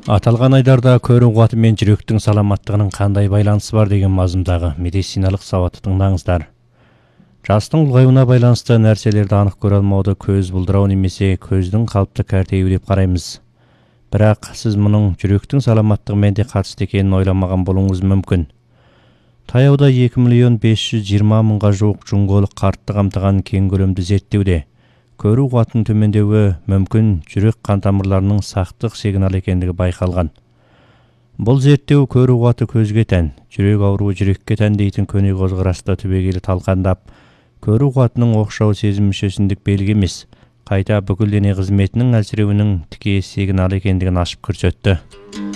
Аталған айдарда көру қуаты мен жүректің саламаттығының қандай байланысы бар деген мазмұндағы медициналық сауатты тыңдаңыздар. Жастың ұлғаюына байланысты нәрселерді анық көре алмауды көз бұлдырау немесе көздің қалыпты кәртеюі деп қараймыз. Бірақ сіз мұның жүректің саламаттығымен де қатысты екенін ойламаған болуыңыз мүмкін. Таяуда 2.520.000-ға жуық жұңголық қартты қамтыған кең көлемді зерттеуде көру қуатының төмендеуі мүмкін жүрек қан тамырларының сақтық сигналы екендігі байқалған. Бұл зерттеу көру қуаты көзге тән, жүрек ауруы жүрекке тән дейтін көне көзқарасты түбегейлі талқандап, көру қуатының оқшау сезім мүшесіндік белгі емес, қайта бүкіл дене қызметінің әлсіреуінің тікелей сигналы екендігін ашып көрсетті.